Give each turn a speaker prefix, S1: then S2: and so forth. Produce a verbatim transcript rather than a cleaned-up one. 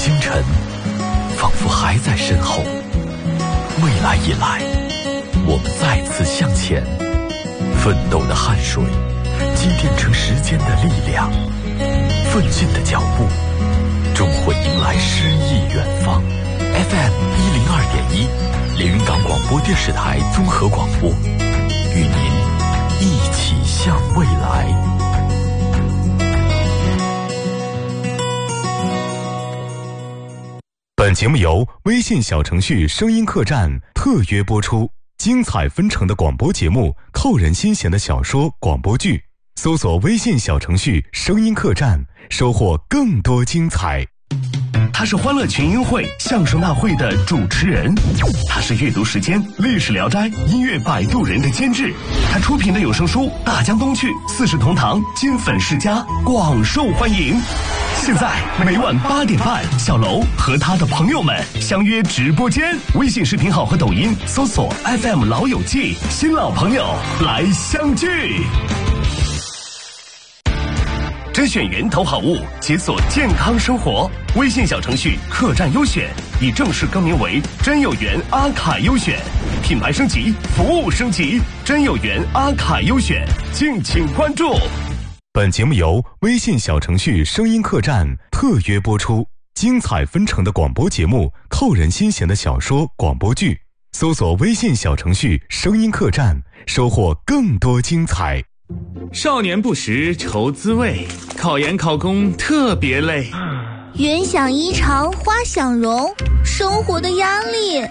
S1: 星辰仿佛还在身后，未来已来，我们再次向前，奋斗的汗水积淀成时间的力量，奋进的脚步终会迎来诗意远方。 F M 一零二点一，连云港广播电视台综合广播，与您一起向未来。本节目由微信小程序声音客栈特约播出，精彩纷呈的广播节目，扣人心弦的小说广播剧，搜索微信小程序声音客栈，收获更多精彩。
S2: 他是欢乐群英会相声大会的主持人，他是阅读时间历史聊斋音乐摆渡人的监制，他出品的有声书《大江东去》四世同堂金粉世家广受欢迎。现在每晚八点半，小楼和他的朋友们相约直播间，微信视频号和抖音搜索 F M 老友记，新老朋友来相聚。甄选源头好物，解锁健康生活。微信小程序客栈优选已正式更名为真有缘阿卡优选，品牌升级，服务升级，真有缘阿卡优选，敬请关注。
S1: 本节目由微信小程序声音客栈特约播出，精彩纷呈的广播节目，扣人心弦的小说广播剧，搜索微信小程序声音客栈，收获更多精彩。
S3: 少年不识愁滋味，考研考公特别累。
S4: 云想衣裳花想容，生活的压力